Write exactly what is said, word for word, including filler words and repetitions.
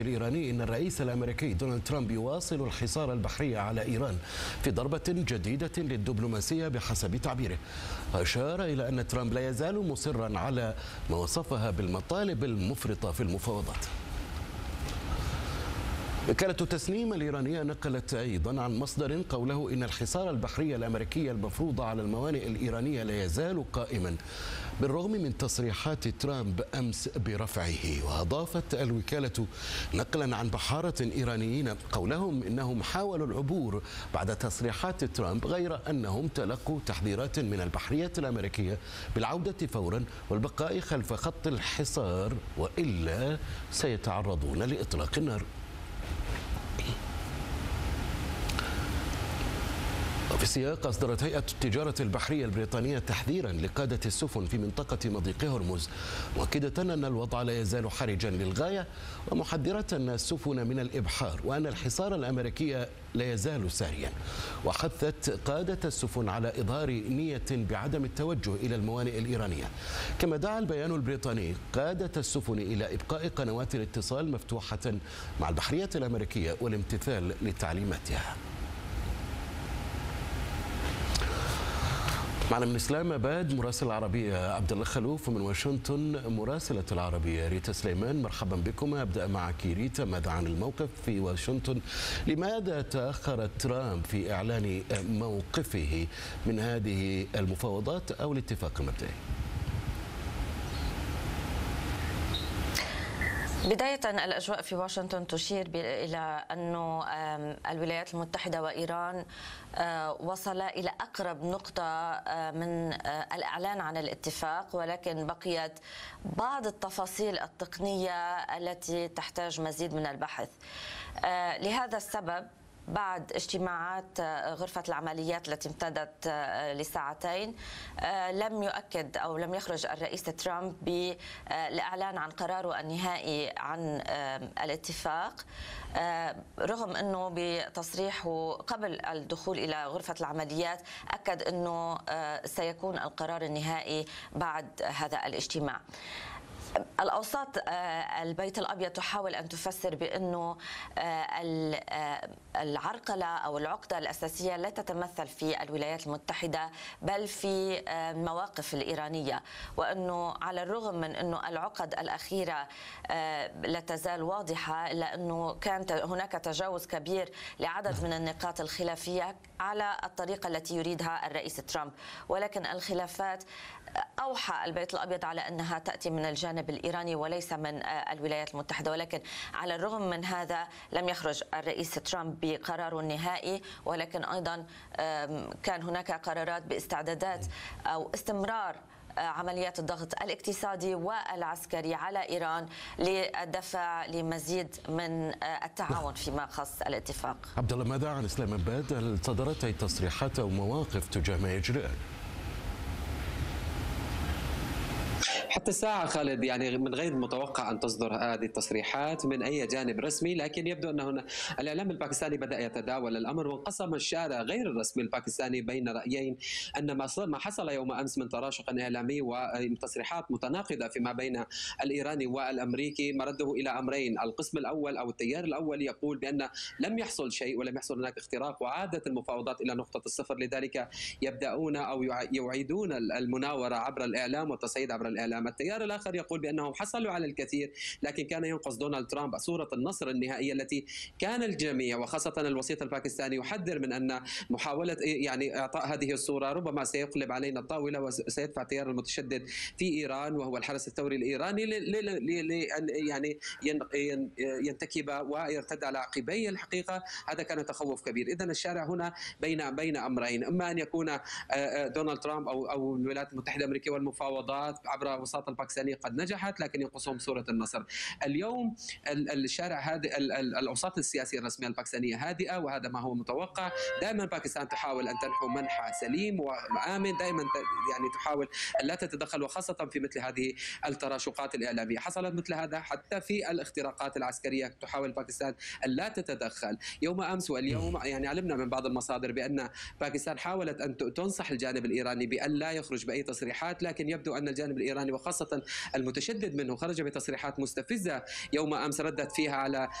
الإيراني إن الرئيس الأمريكي دونالد ترامب يواصل الحصار البحري على إيران في ضربة جديدة للدبلوماسية بحسب تعبيره. أشار إلى أن ترامب لا يزال مصرا على ما وصفها بالمطالب المفرطة في المفاوضات. وكالة تسنيم الإيرانية نقلت أيضا عن مصدر قوله إن الحصار البحري الأمريكي المفروض على الموانئ الإيرانية لا يزال قائما بالرغم من تصريحات ترامب أمس برفعه. وأضافت الوكالة نقلا عن بحارة إيرانيين قولهم إنهم حاولوا العبور بعد تصريحات ترامب غير أنهم تلقوا تحذيرات من البحرية الأمريكية بالعودة فورا والبقاء خلف خط الحصار وإلا سيتعرضون لإطلاق النار. وفي السياق أصدرت هيئة التجارة البحرية البريطانية تحذيرا لقادة السفن في منطقة مضيق هرمز، مؤكدة أن الوضع لا يزال حرجا للغاية ومحذرة السفن من الإبحار وأن الحصار الأمريكي لا يزال ساريا. وحثت قادة السفن على إظهار نية بعدم التوجه إلى الموانئ الإيرانية. كما دعا البيان البريطاني قادة السفن إلى إبقاء قنوات الاتصال مفتوحة مع البحرية الأمريكية والامتثال لتعليماتها. معنا من اسلام اباد مراسل العربيه عبد الله خلوف، ومن واشنطن مراسله العربيه ريتا سليمان. مرحبا بكم. ابدا معك ريتا، ماذا عن الموقف في واشنطن؟ لماذا تاخر ترامب في اعلان موقفه من هذه المفاوضات او الاتفاق المبدئي؟ بداية الأجواء في واشنطن تشير إلى أن الولايات المتحدة وإيران وصلا إلى أقرب نقطة من الإعلان عن الاتفاق، ولكن بقيت بعض التفاصيل التقنية التي تحتاج مزيد من البحث. لهذا السبب بعد اجتماعات غرفة العمليات التي امتدت لساعتين لم يؤكد أو لم يخرج الرئيس ترامب بالإعلان عن قراره النهائي عن الاتفاق، رغم أنه بتصريحه قبل الدخول إلى غرفة العمليات أكد أنه سيكون القرار النهائي بعد هذا الاجتماع. الأوساط البيت الأبيض تحاول أن تفسر بأنه العرقلة أو العقدة الأساسية لا تتمثل في الولايات المتحدة بل في المواقف الإيرانية، وأنه على الرغم من أنه العقد الأخيرة لا تزال واضحة إلا أنه كان هناك تجاوز كبير لعدد من النقاط الخلافية على الطريقة التي يريدها الرئيس ترامب، ولكن الخلافات أوحى البيت الأبيض على أنها تأتي من الجانب الإيراني وليس من الولايات المتحدة. ولكن على الرغم من هذا لم يخرج الرئيس ترامب بقراره النهائي، ولكن أيضا كان هناك قرارات باستعدادات أو استمرار عمليات الضغط الاقتصادي والعسكري على إيران للدفع لمزيد من التعاون فيما خص الاتفاق. عبد الله، ماذا عن اسلام اباد؟ هل صدرت أي تصريحات أو مواقف تجاه ما يجري؟ حتى الساعة خالد يعني من غير المتوقع أن تصدر هذه التصريحات من أي جانب رسمي، لكن يبدو أن هنا الإعلام الباكستاني بدأ يتداول الأمر، وانقسم الشارع غير الرسمي الباكستاني بين رأيين أن ما حصل يوم أمس من تراشق إعلامي وتصريحات متناقضة فيما بين الإيراني والأمريكي مرده إلى أمرين. القسم الأول أو التيار الأول يقول بأن لم يحصل شيء ولم يحصل هناك اختراق وعادت المفاوضات إلى نقطة الصفر، لذلك يبدأون أو يعيدون المناورة عبر الإعلام والتصعيد عبر الإعلام. التيار الآخر يقول بأنهم حصلوا على الكثير، لكن كان ينقص دونالد ترامب صورة النصر النهائية التي كان الجميع وخاصة الوسيط الباكستاني يحذر من أن محاولة يعني إعطاء هذه الصورة ربما سيقلب علينا الطاولة وسيدفع التيار المتشدد في إيران وهو الحرس الثوري الإيراني لأن يعني ينتكب ويرتد على عقبيه. الحقيقة هذا كان تخوف كبير. إذن الشارع هنا بين بين أمرين، إما أن يكون دونالد ترامب أو أو الولايات المتحدة الأمريكية والمفاوضات عبر الوساطة الباكستانية قد نجحت، لكن ينقصهم صورة النصر. اليوم الشارع هذه الأوساط السياسية الرسمية الباكستانية هادئة، وهذا ما هو متوقع. دائما باكستان تحاول أن تنحو منحى سليم وآمن، دائما يعني تحاول أن لا تتدخل، وخاصة في مثل هذه التراشقات الإعلامية. حصلت مثل هذا حتى في الاختراقات العسكرية، تحاول باكستان أن لا تتدخل. يوم أمس واليوم يعني علمنا من بعض المصادر بأن باكستان حاولت أن تنصح الجانب الإيراني بأن لا يخرج بأي تصريحات، لكن يبدو أن الجانب الإيراني وخاصة المتشدد منه خرج بتصريحات مستفزة يوم أمس ردت فيها على